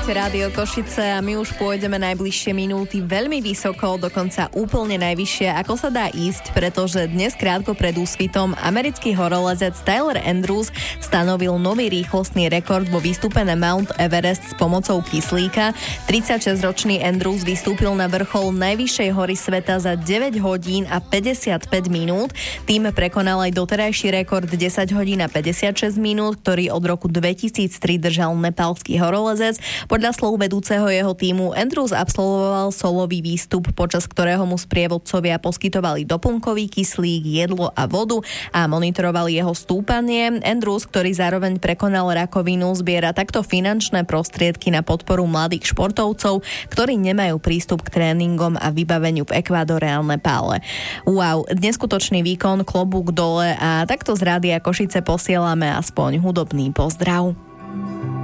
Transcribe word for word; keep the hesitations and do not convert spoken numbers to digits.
Počúvate Rádio Košice a my už pôjdeme najbližšie minúty veľmi vysoko, dokonca úplne najvyššie, ako sa dá ísť, pretože dnes krátko pred úsvitom americký horolezec Tyler Andrews stanovil nový rýchlostný rekord vo výstupe na Mount Everest s pomocou kyslíka. tridsaťšesťročný Andrews vystúpil na vrchol najvyššej hory sveta za deväť hodín a päťdesiatpäť minút. Tým prekonal aj doterajší rekord desať hodín a päťdesiatšesť minút, ktorý od roku dvetisíctri držal nepálsky horolezec. Podľa slov vedúceho jeho tímu Andrews absolvoval solový výstup, počas ktorého mu sprievodcovia poskytovali doplnkový kyslík, jedlo a vodu a monitorovali jeho stúpanie. Andrews, ktorý zároveň prekonal rakovinu, zbiera takto finančné prostriedky na podporu mladých športovcov, ktorí nemajú prístup k tréningom a vybaveniu v Ekvádore a Nepále. Wow, neskutočný výkon, klobúk dole a takto z Rádia Košice posielame aspoň hudobný pozdrav.